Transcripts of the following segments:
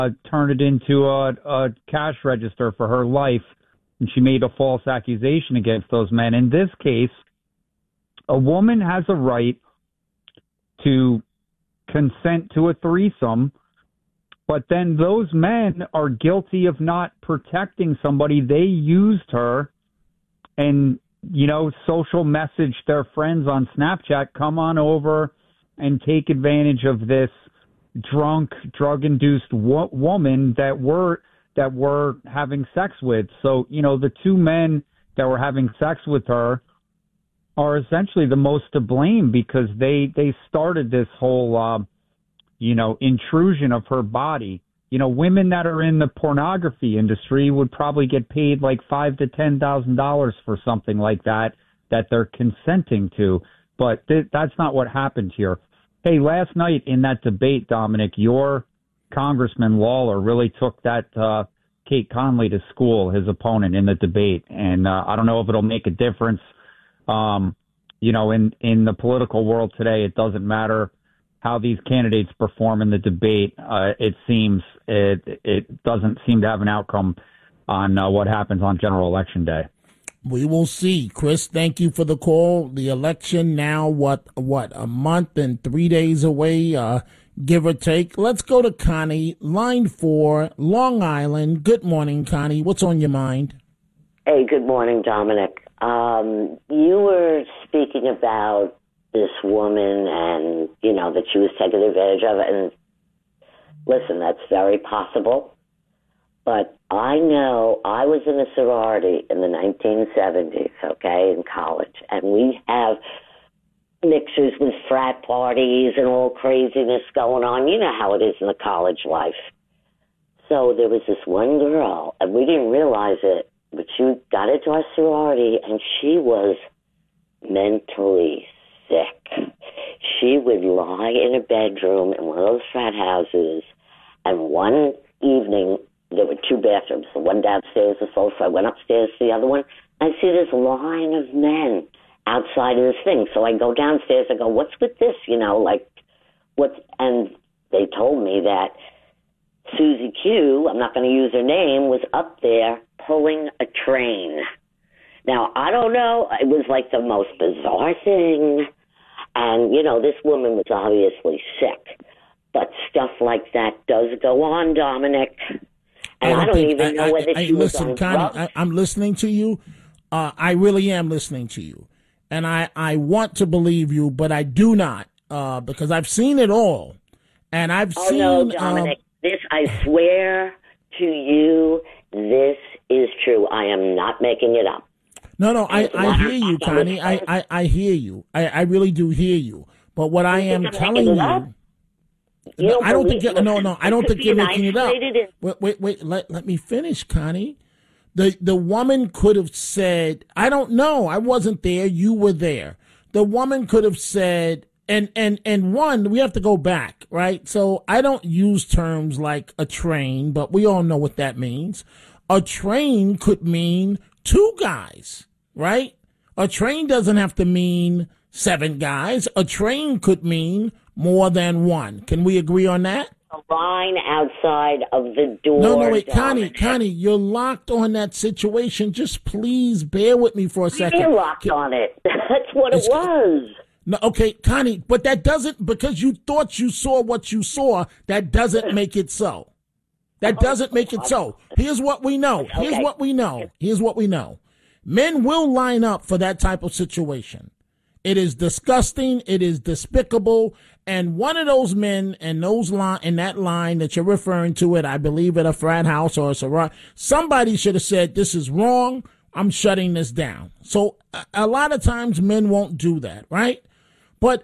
turn it into a cash register for her life, and she made a false accusation against those men. In this case, a woman has a right to consent to a threesome, but then those men are guilty of not protecting somebody. They used her and, social message their friends on Snapchat, come on over and take advantage of this drunk, drug-induced woman that we're having sex with. So, the two men that were having sex with her are essentially the most to blame because they started this whole, intrusion of her body. Women that are in the pornography industry would probably get paid like $5,000 to $10,000 for something like that they're consenting to. But that's not what happened here. Hey, last night in that debate, Dominic, your Congressman Lawler really took that Kate Conley to school, his opponent, in the debate. And I don't know if it'll make a difference. In the political world today, it doesn't matter how these candidates perform in the debate. It seems it doesn't seem to have an outcome on what happens on General Election Day. We will see. Chris, thank you for the call. The election now, a month and 3 days away, give or take. Let's go to Connie, line 4, Long Island. Good morning, Connie. What's on your mind? Hey, good morning, Dominic. You were speaking about this woman and, that she was taking advantage of it. And listen, that's very possible. But I know I was in a sorority in the 1970s, okay, in college. And we have mixers with frat parties and all craziness going on. You know how it is in the college life. So there was this one girl, and we didn't realize it, but she got into our sorority, and she was mentally sick. She would lie in a bedroom in one of those frat houses, and one evening, there were 2 bathrooms, the one downstairs, the sofa. I went upstairs to the other one. I see this line of men outside of this thing. So I go downstairs. I go, what's with this? What's? And they told me that Susie Q, I'm not going to use her name, was up there pulling a train. Now, I don't know. It was like the most bizarre thing. And, this woman was obviously sick. But stuff like that does go on, Dominic. And I don't even know whether she was on drugs. I'm listening to you. I really am listening to you. And I want to believe you, but I do not, because I've seen it all. And I've seen... Oh, no, Dominic, this, I swear to you, this is true. I am not making it up. No, I hear you, Connie. I hear you. I really do hear you. But what I am telling you... I don't think you're making it up. Wait. Let me finish, Connie. The woman could have said, I don't know. I wasn't there. You were there. The woman could have said, and one, we have to go back, right? So I don't use terms like a train, but we all know what that means. A train could mean 2 guys, right? A train doesn't have to mean 7 guys. A train could mean more than 1. Can we agree on that? A line outside of the door. No, wait, Connie, you're locked on that situation. Just please bear with me for a second. You're locked on it. That's what it was. No, okay, Connie, but that doesn't, because you thought you saw what you saw, that doesn't make it so. That doesn't make it so. Here's what we know. Here's what we know. Men will line up for that type of situation. It is disgusting. It is despicable. And one of those men in that line that you're referring to it, I believe at a frat house or a sorority, somebody should have said, this is wrong. I'm shutting this down. So a lot of times men won't do that, right? But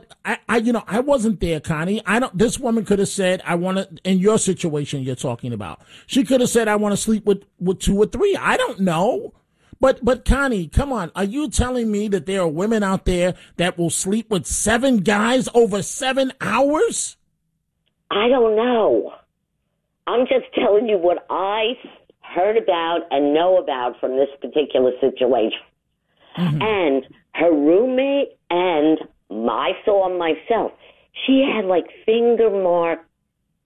I wasn't there, Connie. This woman could have said, I want to, in your situation you're talking about, she could have said, I want to sleep with 2 or 3. I don't know. But Connie, come on. Are you telling me that there are women out there that will sleep with 7 guys over 7 hours? I don't know. I'm just telling you what I heard about and know about from this particular situation. Mm-hmm. And her roommate and I saw myself. She had like finger mark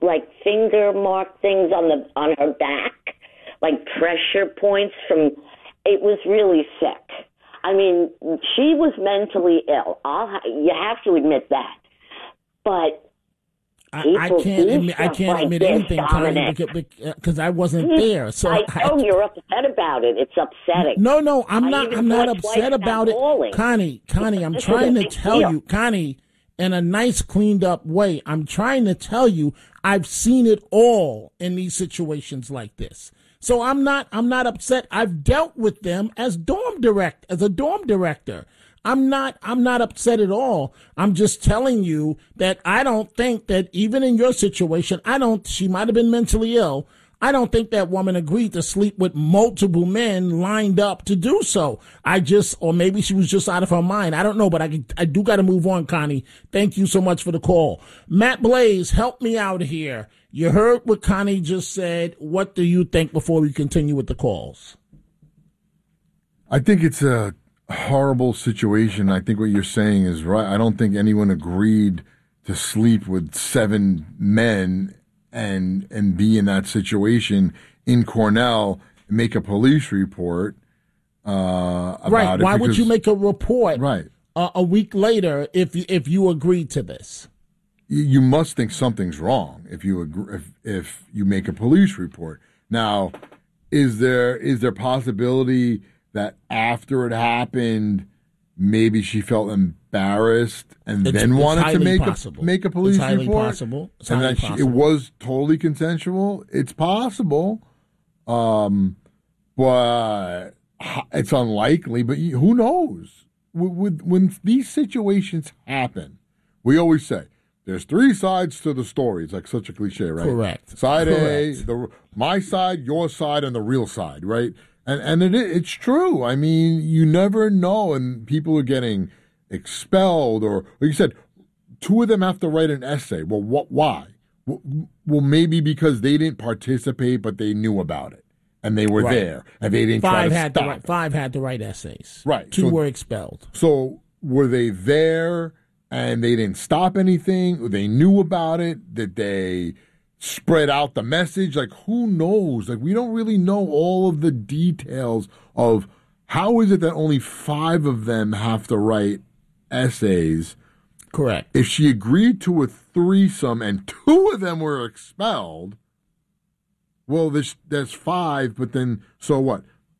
like finger mark things on her back, like pressure points from. It was really sick. I mean, she was mentally ill. You have to admit that. But I can't admit anything, Connie, because I wasn't there. So I know you're upset about it. It's upsetting. No, I'm not upset about it, Connie. I'm trying to tell you, Connie, in a nice, cleaned up way. I'm trying to tell you, I've seen it all in these situations like this. So I'm not upset. I've dealt with them as a dorm director. I'm not upset at all. I'm just telling you that I don't think that even in your situation, she might have been mentally ill. I don't think that woman agreed to sleep with multiple men lined up to do so. Or maybe she was just out of her mind. I don't know, but I do got to move on, Connie. Thank you so much for the call. Matt Blaze, help me out here. You heard what Connie just said. What do you think before we continue with the calls? I think it's a horrible situation. I think what you're saying is right. I don't think anyone agreed to sleep with 7 men and be in that situation in Cornell, make a police report about right. it. Why would you make a report right. A week later if you agreed to this? You must think something's wrong if you make a police report. Now, is there possibility that after it happened, maybe she felt embarrassed and then wanted to make a police report? Possible. It's and highly that possible. It was totally consensual. It's possible, but it's unlikely. But who knows? When these situations happen, we always say there's 3 sides to the story. It's like such a cliche, right? Correct. Side Correct. A, my side, your side, and the real side, right? And it's true. I mean, you never know, and people are getting expelled, or like you said, 2 of them have to write an essay. Well, why? Well, maybe because they didn't participate, but they knew about it, and they were there, and they didn't try to stop. 5 had to write essays. Right. 2 were expelled. So were they there, and they didn't stop anything? They knew about it? Did they spread out the message? Like, who knows? Like, we don't really know all of the details of how is it that only 5 of them have to write essays. Correct. If she agreed to a threesome and 2 of them were expelled, well, there's 5, but then, so what?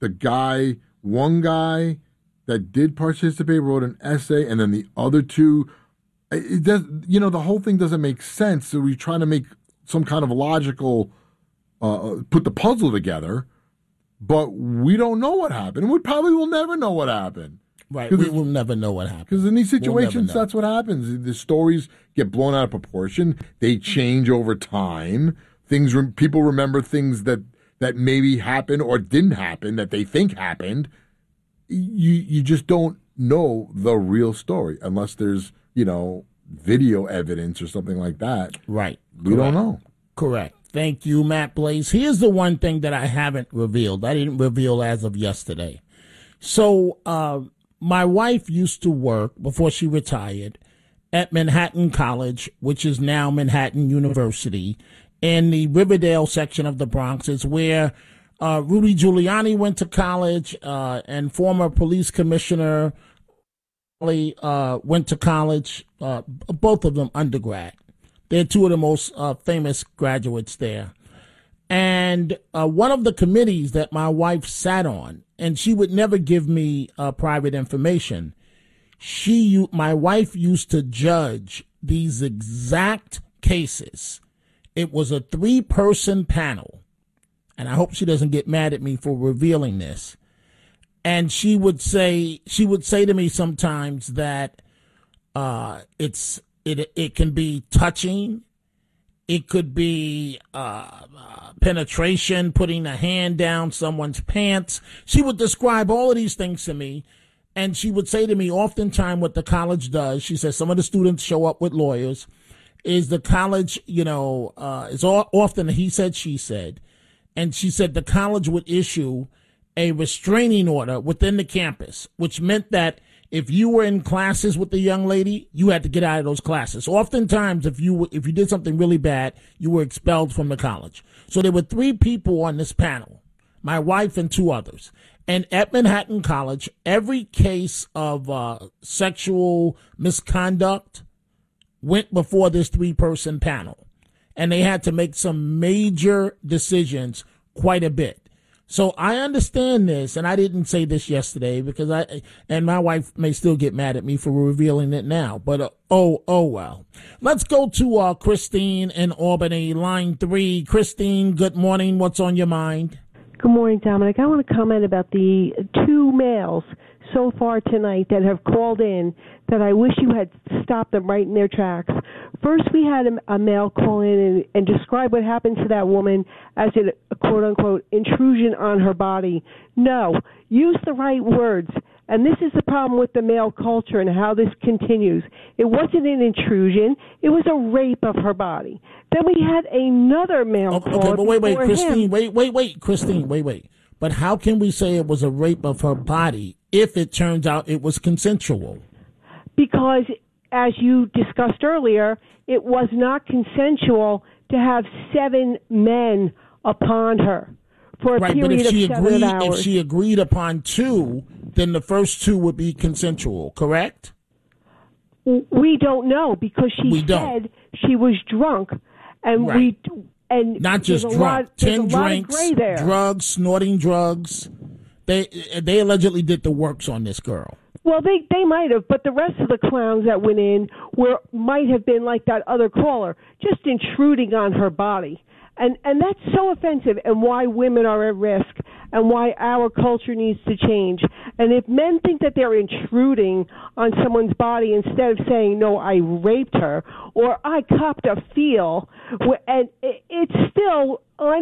One guy that did participate wrote an essay, and then the other 2, it does, the whole thing doesn't make sense. So we try to make some kind of logical, put the puzzle together, but we don't know what happened. And we probably will never know what happened. Right, we will never know what happened. Because in these situations, that's what happens. The stories get blown out of proportion. They change over time. People remember things that maybe happened or didn't happen that they think happened. You just don't know the real story unless there's, video evidence or something like that. Right. We don't know. Correct. Thank you, Matt Blaze. Here's the one thing that I haven't revealed. I didn't reveal as of yesterday. So, my wife used to work, before she retired, at Manhattan College, which is now Manhattan University, in the Riverdale section of the Bronx. It's where Rudy Giuliani went to college, and former police commissioner went to college, both of them undergrad. They're 2 of the most famous graduates there. And one of the committees that my wife sat on, and she would never give me private information, my wife used to judge these exact cases. It was a 3-person panel, and I hope she doesn't get mad at me for revealing this. And she would say to me sometimes that it can be touching, it could be penetration, putting a hand down someone's pants. She would describe all of these things to me, and she would say to me, oftentimes what the college does, she says some of the students show up with lawyers, is the college, it's often he said, she said, and she said the college would issue a restraining order within the campus, which meant that if you were in classes with the young lady, you had to get out of those classes. Oftentimes, if you did something really bad, you were expelled from the college. So there were 3 people on this panel, my wife and 2 others. And at Manhattan College, every case of sexual misconduct went before this 3-person panel. And they had to make some major decisions quite a bit. So I understand this, and I didn't say this yesterday because and my wife may still get mad at me for revealing it now, but oh well. Let's go to Christine in Albany, line 3. Christine, good morning. What's on your mind? Good morning, Dominic. I want to comment about the 2 males so far tonight that have called in that I wish you had stopped them right in their tracks. First, we had a male call in and describe what happened to that woman as a quote-unquote intrusion on her body. No, use the right words. And this is the problem with the male culture and how this continues. It wasn't an intrusion. It was a rape of her body. Then we had another male call. Okay, but wait, Christine, wait, Christine, wait. But how can we say it was a rape of her body if it turns out it was consensual? Because, as you discussed earlier, it was not consensual to have 7 men upon her for a period of 7 hours. If she agreed upon 2, then the first 2 would be consensual, correct? We don't know because she said she was drunk, and right. And not just drunk. 10 drinks, drugs, snorting drugs. They allegedly did the works on this girl. Well, they might have, but the rest of the clowns that went in might have been like that other caller, just intruding on her body. And that's so offensive, and why women are at risk, and why our culture needs to change. And if men think that they're intruding on someone's body instead of saying, no, I raped her, or I copped a feel, and it's still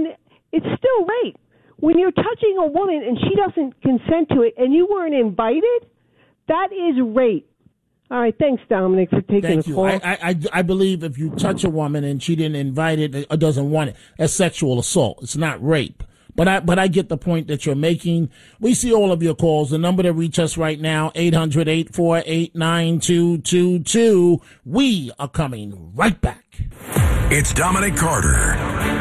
rape. When you're touching a woman and she doesn't consent to it, and you weren't invited, that is rape. All right, thanks, Dominic, for taking the call. I believe if you touch a woman and she didn't invite it or doesn't want it, that's sexual assault. It's not rape. But I get the point that you're making. We see all of your calls. The number to reach us right now, 800-848-9222. We are coming right back. It's Dominic Carter.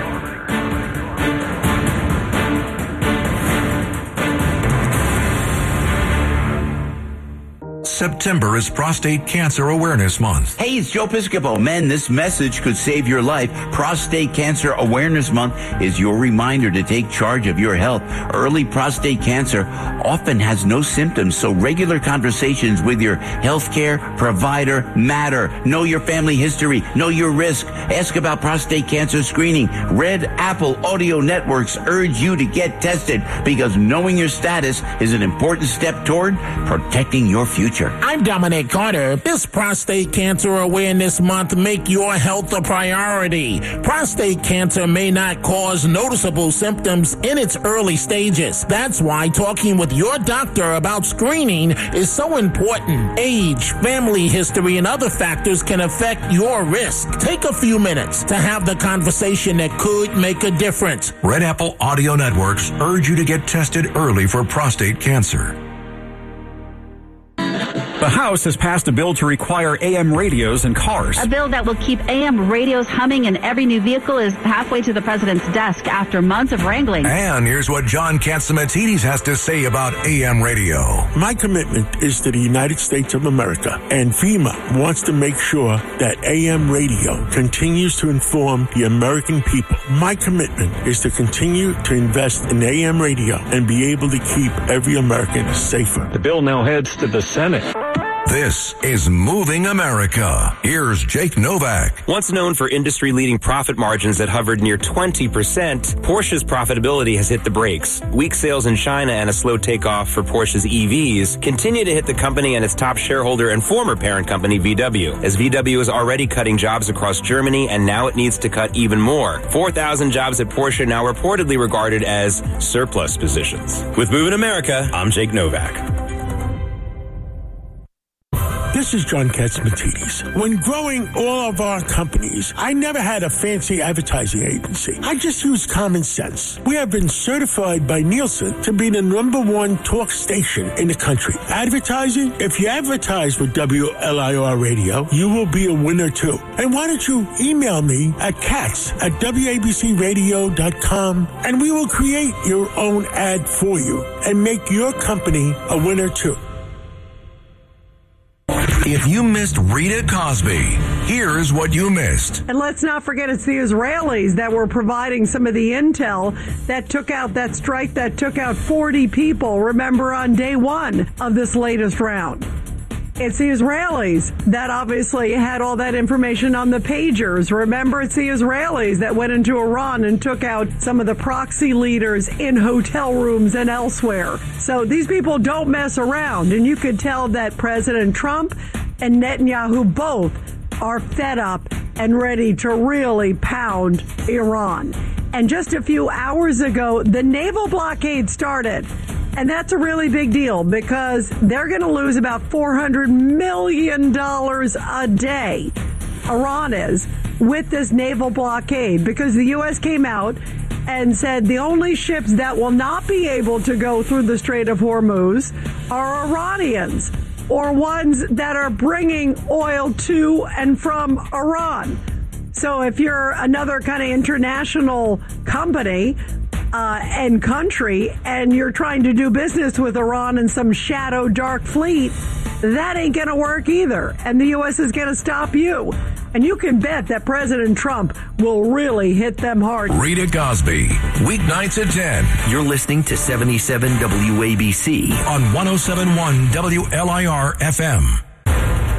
September is Prostate Cancer Awareness Month. Hey, it's Joe Piscopo. Men, this message could save your life. Prostate Cancer Awareness Month is your reminder to take charge of your health. Early prostate cancer often has no symptoms, so regular conversations with your healthcare provider matter. Know your family history. Know your risk. Ask about prostate cancer screening. Red Apple Audio Networks urge you to get tested because knowing your status is an important step toward protecting your future. I'm Dominic Carter. This Prostate Cancer Awareness Month, make your health a priority. Prostate cancer may not cause noticeable symptoms in its early stages. That's why talking with your doctor about screening is so important. Age, family history, and other factors can affect your risk. Take a few minutes to have the conversation that could make a difference. Red Apple Audio Networks urge you to get tested early for prostate cancer. The House has passed a bill to require AM radios in cars. A bill that will keep AM radios humming in every new vehicle is halfway to the president's desk after months of wrangling. And here's what John Catsimatidis has to say about AM radio. My commitment is to the United States of America, and FEMA wants to make sure that AM radio continues to inform the American people. My commitment is to continue to invest in AM radio and be able to keep every American safer. The bill now heads to the Senate. This is Moving America. Here's Jake Novak. Once known for industry-leading profit margins that hovered near 20%, Porsche's profitability has hit the brakes. Weak sales in China and a slow takeoff for Porsche's EVs continue to hit the company and its top shareholder and former parent company, VW, as VW is already cutting jobs across Germany and now it needs to cut even more. 4,000 jobs at Porsche now reportedly regarded as surplus positions. With Moving America, I'm Jake Novak. This is John Katzmatidis. When growing all of our companies, I never had a fancy advertising agency. I just used common sense. We have been certified by Nielsen to be the #1 talk station in the country. Advertising? If you advertise with WLIR Radio, you will be a winner too. And why don't you email me at cats@wabcradio.com and we will create your own ad for you and make your company a winner too. If you missed Rita Cosby, here's what you missed. And let's not forget it's the Israelis that were providing some of the intel that took out that strike that took out 40 people, remember, on day one of this latest round. It's the Israelis that obviously had all that information on the pagers. Remember, it's the Israelis that went into Iran and took out some of the proxy leaders in hotel rooms and elsewhere. So these people don't mess around. And you could tell that President Trump and Netanyahu both are fed up and ready to really pound Iran. And just a few hours ago, the naval blockade started. And that's a really big deal because they're going to lose about $400 million a day, Iran is, with this naval blockade, because the U.S. came out and said the only ships that will not be able to go through the Strait of Hormuz are Iranians or ones that are bringing oil to and from Iran. So if you're another kind of international company and country, and you're trying to do business with Iran and some shadow dark fleet, that ain't going to work either. And the U.S. is going to stop you. And you can bet that President Trump will really hit them hard. Rita Cosby, weeknights at 10. You're listening to 77 WABC on 107.1 WLIR FM.